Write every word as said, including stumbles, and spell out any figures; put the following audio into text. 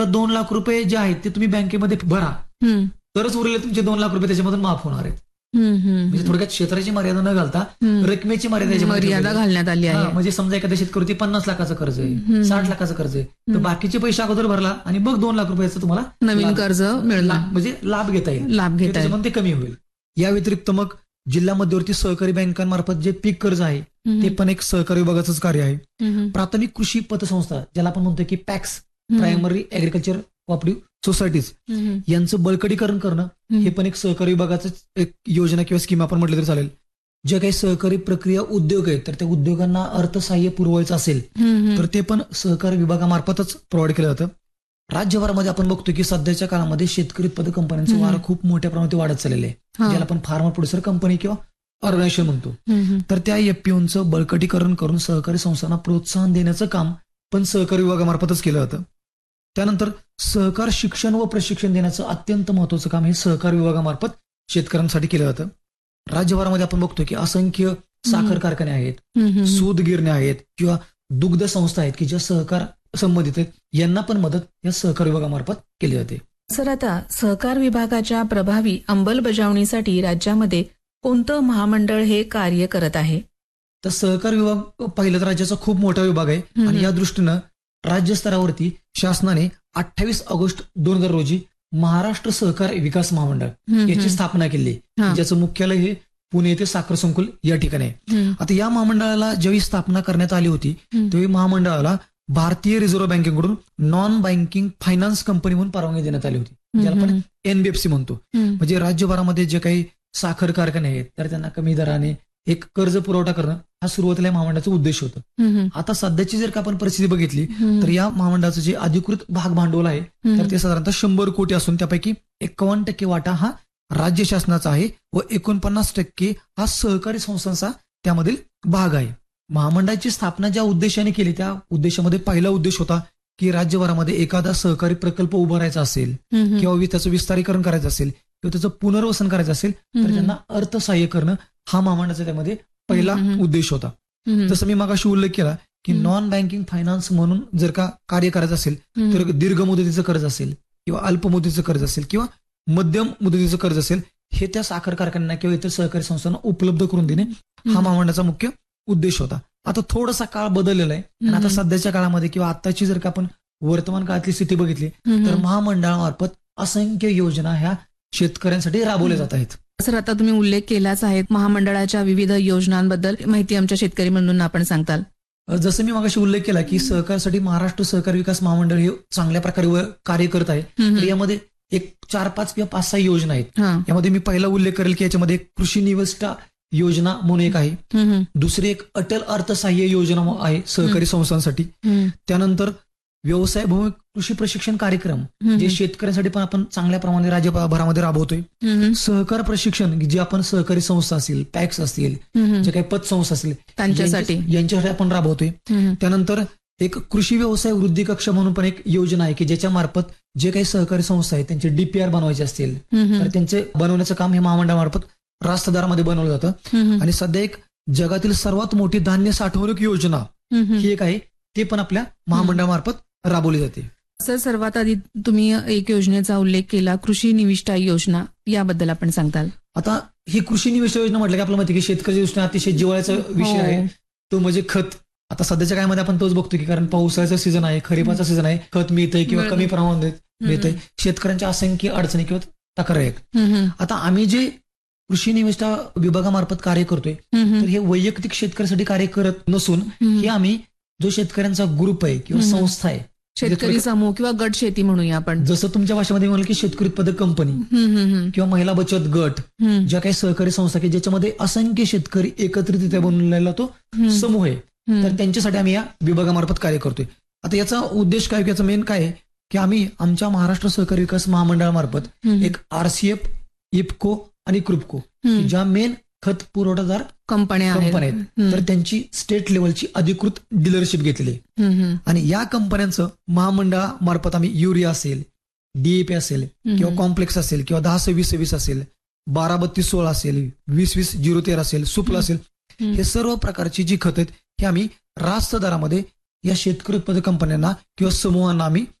दोन लाख रुपये जे आहेत ते तुम्ही बँकेमध्ये भरा, हम्म, तरच उरलेले तुमचे दोन लाख रुपये त्याच्यामधून माफ होणार आहेत. हम्म, हम्म, म्हणजे थोडक्यात क्षेत्राची मर्यादा न घालता हम्म. रकमेची मर्यादा याच्यामध्ये मर्यादा ठेवलेली आहे. घालण्यात आली हा, आहे. म्हणजे समजा एखाद्या शेतकरी पन्नास लाखाचं कर्ज आहे, साठ लाखाचं कर्ज आहे, तर बाकीचे पैसे अगोदर भरला आणि मग दोन लाख रुपयाचं तुम्हाला नवीन लाभ- कर्ज मिळणार, लाभ- म्हणजे लाभ घेता येईल, लाभ घेता येईल. त्याच्यामध्ये ते कमी होईल. या व्यतिरिक्त मग जिल्हा मध्यवर्ती सहकारी बँकांमार्फत जे पीक कर्ज आहे ते पण एक सहकारी विभागाचंच कार्य आहे. हम्म, प्राथमिक कृषी पतसंस्था ज्याला आपण म्हणतो की पॅक्स, हम्म. प्रायमरी ऍग्रिकल्चर कोऑपरेटिव्ह सोसायटीज, हम्म, यांचं बळकटीकरण करणं हे पण एक सहकारी विभागाचं एक योजना किंवा स्कीम आपण म्हटलं तरी चालेल. जे काही सहकारी प्रक्रिया उद्योग आहेत तर त्या उद्योगांना अर्थसहाय्य पुरवायचं असेल हम्म, तर ते पण सहकारी विभागामार्फतच प्रोव्हाइड केलं जातं. राज्यभरामध्ये आपण बघतो की सध्याच्या काळामध्ये शेतकरी उत्पादक कंपन्यांचं वारं खूप मोठ्या प्रमाणात वाढत चाललेलं आहे, हा. ज्याला आपण फार्मर प्रोड्युसर कंपनी किंवा ऑर्गनायझेशन म्हणतो. हम्म, तर त्या एफपीओचं बळकटीकरण करून सहकारी संस्थांना प्रोत्साहन देण्याचं काम पण सहकारी विभागामार्फतच केलं जातं. त्यानंतर सहकार शिक्षण व प्रशिक्षण देण्याचं अत्यंत महत्वाचं काम हे सहकार विभागामार्फत शेतकऱ्यांसाठी केलं जातं. राज्यभरामध्ये आपण बघतो की असंख्य साखर कारखाने आहेत, हम्म, सूत गिरण्या आहेत किंवा दुग्ध संस्था आहेत की ज्या सहकार संबंधित आहेत, यांना पण मदत या सहकार विभागामार्फत केली जाते. सर, आता सहकार विभागाच्या प्रभावी अंमलबजावणीसाठी राज्यामध्ये कोणतं महामंडळ हे कार्य करत आहे? तर सहकार विभाग पहिलं तर राज्याचा खूप मोठा विभाग आहे आणि या दृष्टीनं राज्य स्तरावरती शासनाने अठ्ठावीस ऑगस्ट दोन हजार रोजी महाराष्ट्र सहकार विकास महामंडळ याची स्थापना केली, हा. ज्याचं मुख्यालय हे पुणे येथे साखर संकुल या ठिकाणी आहे. हम्म, आता या महामंडळाला ज्यावेळी स्थापना करण्यात आली होती त्यावेळी महामंडळाला भारतीय रिझर्व्ह बँकेकडून नॉन बँकिंग फायनान्स कंपनी म्हणून परवानगी देण्यात आली होती, ज्याला आपण एनबीएफसी म्हणतो. हम्म, म्हणजे राज्यभरामध्ये जे काही साखर कारखाने आहेत तर त्यांना कमी दराने एक कर्ज पुरवठा करणं हा सुरुवातीला या महामंडळाचा उद्देश होता. हम्म, आता सध्याची जर का आपण परिस्थिती बघितली हम्म, तर या महामंडळाचं जे अधिकृत भाग भांडवल आहे तर ते साधारणतः शंभर कोटी असून त्यापैकी एकावन्न टक्के वाटा हा राज्य शासनाचा आहे व एकोणपन्नास टक्के हा सहकारी संस्थांचा त्यामधील भाग आहे. महामंडळाची स्थापना ज्या उद्देशाने केली त्या उद्देशामध्ये पहिला उद्देश होता की राज्यभरामध्ये एखादा सहकारी प्रकल्प उभारायचा असेल हम्म, किंवा त्याचं विस्तारीकरण करायचं असेल किंवा त्याचं पुनर्वसन करायचं असेल तर त्यांना अर्थसहाय्य करणं हा महामंडळाचा त्यामध्ये पहिला उद्देश होता. हम्म, जसं मी मागाशी उल्लेख केला की नॉन बँकिंग फायनान्स म्हणून जर का कार्य करायचं असेल तर दीर्घ मुदतीचं कर्ज असेल किंवा अल्प मुदतीचं कर्ज असेल किंवा मध्यम मुदतीचं कर्ज असेल हे त्या साखर कारखान्यांना किंवा इतर सहकारी संस्थांना उपलब्ध करून देणे हा महामंडळाचा मुख्य उद्देश होता. आता थोडासा काळ बदललेला आहे आणि आता सध्याच्या काळामध्ये किंवा आताची जर का आपण वर्तमान काळातली स्थिती बघितली तर महामंडळामार्फत असंख्य योजना ह्या शेतकऱ्यांसाठी राबवल्या जात आहेत. सर, आता तुम्ही उल्लेख केलाच आहे महामंडळाच्या विविध योजनांबद्दल माहिती आमच्या शेतकरी म्हणून आपण सांगताल? जसं मी मागाशी उल्लेख केला की सहकारसाठी महाराष्ट्र सहकारी विकास महामंडळ हे चांगल्या प्रकारे कार्य करत आहे. तर यामध्ये एक चार पाच किंवा पाच सहा योजना आहेत. यामध्ये मी पहिला उल्लेख करेल की याच्यामध्ये कृषी निविष्ठा योजना म्हणून एक आहे, दुसरी एक अटल अर्थसहाय्य योजना आहे सहकारी संस्थांसाठी, त्यानंतर व्यवसाय भूमी कृषी प्रशिक्षण कार्यक्रम जे शेतकऱ्यांसाठी पण आपण चांगल्या प्रमाणे राज्यभरामध्ये राबवतोय, सहकार प्रशिक्षण जे आपण सहकारी संस्था असतील, पॅक्स असतील, जे काही पतसंस्था असतील त्यांच्यासाठी यांच्यासाठी आपण राबवतोय. त्यानंतर एक कृषी व्यवसाय वृद्धी कक्ष म्हणून पण एक योजना आहे की ज्याच्या मार्फत जे काही सहकारी संस्था आहेत त्यांचे डीपीआर बनवायचे असतील तर त्यांचे बनवण्याचं काम हे महामंडळामार्फत रास्तदारामध्ये बनवलं जातं. आणि सध्या एक जगातील सर्वात मोठी धान्य साठवणूक योजना ही एक आहे, ते पण आपल्या महामंडळामार्फत राबवली जाते. सर, सर्वात आधी तुम्ही एक योजनेचा उल्लेख केला, कृषी निविष्ठा योजना, याबद्दल आपण सांगताल? आता ही कृषी निविष्ठा योजना म्हटलं की आपल्याला माहिती की शेतकरी दृष्टीने अतिशय जिव्हाळ्याचा विषय आहे तो म्हणजे खत. आता सध्याच्या काळामध्ये आपण तोच बघतो की कारण पावसाळ्याचा सीझन आहे, खरीपाचा सीझन आहे, खत मिळतंय किंवा कमी प्रमाणात मिळतंय, शेतकऱ्यांच्या असंख्य अडचणी किंवा तक्रारी आहेत. आता आम्ही जे कृषी निविष्ठा विभागामार्फत कार्य करतोय तर हे वैयक्तिक शेतकऱ्यासाठी कार्य करत नसून हे आम्ही जो शेतकऱ्यांचा ग्रुप आहे किंवा संस्था आहे, शेतकरी समूह किंवा गट शेती म्हणूया आपण, जसं तुमच्या भाषेमध्ये म्हणलं की शेतकरी उत्पादक कंपनी किंवा महिला बचत गट, ज्या काही सहकारी संस्था की ज्याच्यामध्ये असंख्य शेतकरी एकत्रितरित्या बनवलेला तो समूह आहे, तर त्यांच्यासाठी आम्ही या विभागामार्फत कार्य करतोय. आता याचा उद्देश काय, याचा मेन काय आहे की आम्ही आमच्या महाराष्ट्र सहकारी विकास महामंडळामार्फत एक आरसीएफ, इफको आणि क्रुपको ज्या मेन खत पुरवठादार कंपन्या आहेत तर त्यांची स्टेट लेवलची अधिकृत डीलरशिप घेतलेली आहे. आणि या कंपन्यांचं महामंडळामार्फत आम्ही युरिया असेल, डीएपी असेल किंवा कॉम्प्लेक्स असेल किंवा दहा सव्वीस सव्वीस असेल, बारा बत्तीस सोळा असेल, वीस वीस झिरो तेरा असेल, सुपला असेल, हे सर्व प्रकारची जी खत आहेत हे आम्ही रास्त दरामध्ये या शेतकरी उत्पादक कंपन्यांना किंवा समूहांना आम्ही